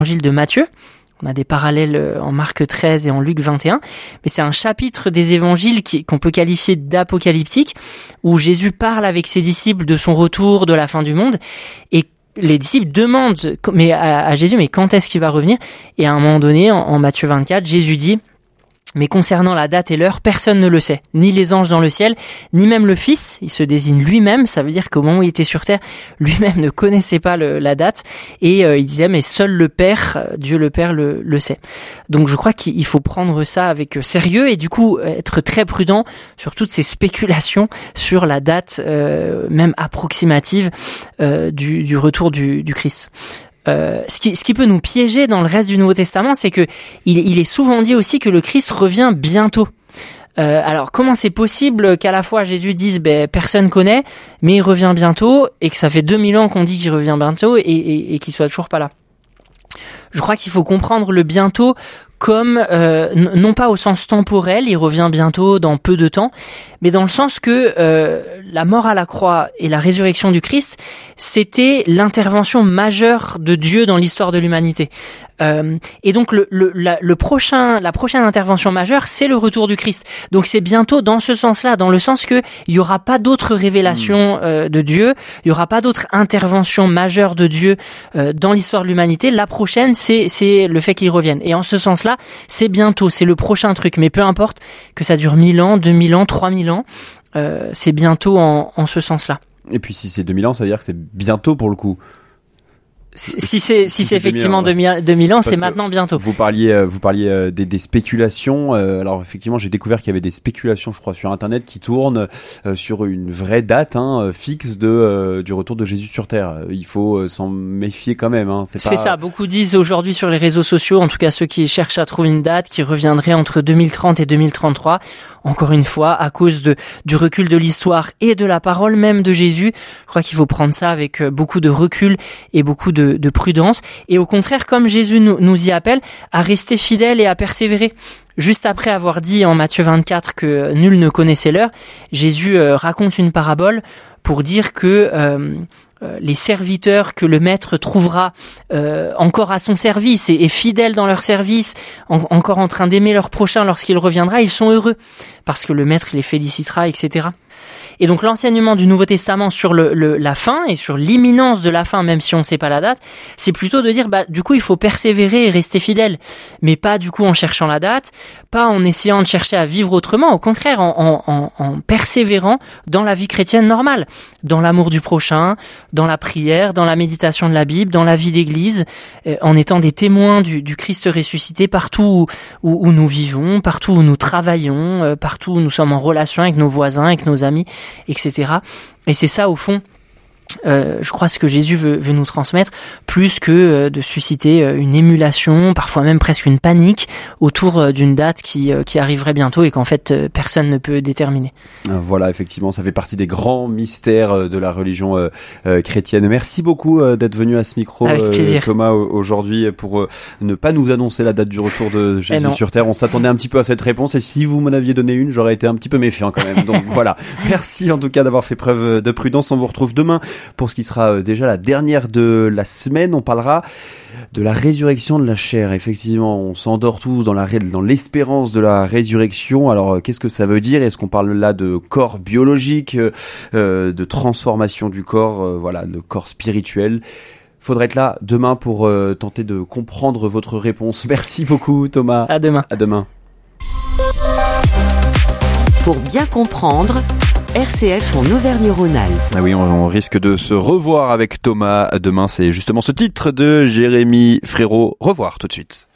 l'évangile de Matthieu. On a des parallèles en Marc 13 et en Luc 21, mais c'est un chapitre des évangiles qu'on peut qualifier d'apocalyptique, où Jésus parle avec ses disciples de son retour, de la fin du monde, et les disciples demandent à Jésus, mais quand est-ce qu'il va revenir? Et à un moment donné, en Matthieu 24, Jésus dit: mais concernant la date et l'heure, personne ne le sait, ni les anges dans le ciel, ni même le Fils. Il se désigne lui-même, ça veut dire qu'au moment où il était sur terre, lui-même ne connaissait pas la date, et il disait: mais seul le Père, Dieu le Père le sait. Donc je crois qu'il faut prendre ça avec sérieux, et du coup être très prudent sur toutes ces spéculations sur la date, même approximative, du retour du Christ. Ce qui peut nous piéger dans le reste du Nouveau Testament, c'est que il est souvent dit aussi que le Christ revient bientôt. Alors comment c'est possible qu'à la fois Jésus dise personne connaît, mais il revient bientôt, et que ça fait 2000 ans qu'on dit qu'il revient bientôt et qu'il soit toujours pas là? Je crois qu'il faut comprendre le bientôt comme non pas au sens temporel, il revient bientôt dans peu de temps, mais dans le sens que la mort à la croix et la résurrection du Christ, c'était l'intervention majeure de Dieu dans l'histoire de l'humanité. Et donc la prochaine intervention majeure, c'est le retour du Christ. Donc c'est bientôt dans ce sens-là, dans le sens que il y aura pas d'autres révélations de Dieu, il y aura pas d'autres interventions majeures de Dieu dans l'histoire de l'humanité. La prochaine, c'est le fait qu'il revienne. Et en ce sens-là, c'est bientôt, c'est le prochain truc. Mais peu importe que ça dure 1000 ans, 2000 ans, 3000 ans, c'est bientôt en ce sens-là. Et puis si c'est 2000 ans, ça veut dire que c'est bientôt pour le coup. Si c'est effectivement 2000 ans, c'est maintenant bientôt. Vous parliez des spéculations. Alors effectivement, j'ai découvert qu'il y avait des spéculations, je crois, sur Internet qui tournent sur une vraie date fixe du retour de Jésus sur Terre. Il faut s'en méfier quand même. C'est ça. Beaucoup disent aujourd'hui sur les réseaux sociaux, en tout cas ceux qui cherchent à trouver une date qui reviendrait entre 2030 et 2033. Encore une fois, à cause du recul de l'histoire et de la parole même de Jésus, je crois qu'il faut prendre ça avec beaucoup de recul et beaucoup de prudence, et au contraire, comme Jésus nous y appelle, à rester fidèle et à persévérer. Juste après avoir dit en Matthieu 24 que nul ne connaissait l'heure, Jésus raconte une parabole pour dire que les serviteurs que le maître trouvera encore à son service et fidèles dans leur service, encore en train d'aimer leur prochain lorsqu'il reviendra, ils sont heureux, parce que le maître les félicitera, etc. Et donc l'enseignement du Nouveau Testament sur la fin et sur l'imminence de la fin, même si on ne sait pas la date, c'est plutôt de dire du coup il faut persévérer et rester fidèle, mais pas du coup en cherchant la date, pas en essayant de chercher à vivre autrement, au contraire en persévérant dans la vie chrétienne normale, dans l'amour du prochain, dans la prière, dans la méditation de la Bible, dans la vie d'église, en étant des témoins du Christ ressuscité partout où nous vivons, partout où nous travaillons, partout où nous sommes en relation avec nos voisins, avec nos amis, etc. Et c'est ça au fond, je crois, ce que Jésus veut nous transmettre, plus que de susciter une émulation, parfois même presque une panique autour d'une date qui arriverait bientôt et qu'en fait personne ne peut déterminer. Voilà, effectivement, ça fait partie des grands mystères de la religion chrétienne. Merci beaucoup d'être venu à ce micro, Thomas, aujourd'hui, pour ne pas nous annoncer la date du retour de Jésus sur Terre. On s'attendait un petit peu à cette réponse, et si vous m'en aviez donné une, j'aurais été un petit peu méfiant quand même. Donc voilà, merci en tout cas d'avoir fait preuve de prudence. On vous retrouve demain pour ce qui sera déjà la dernière de la semaine. On parlera de la résurrection de la chair. Effectivement, on s'endort tous dans l'espérance de la résurrection. Alors, qu'est-ce que ça veut dire? Est-ce qu'on parle là de corps biologique, de transformation du corps, de corps spirituel? Faudrait être là demain pour tenter de comprendre votre réponse. Merci beaucoup, Thomas. À demain. À demain. Pour bien comprendre, RCF en Auvergne-Rhône-Alpes. Ah oui, on risque de se revoir avec Thomas demain. C'est justement ce titre de Jérémy Frérot. Revoir tout de suite.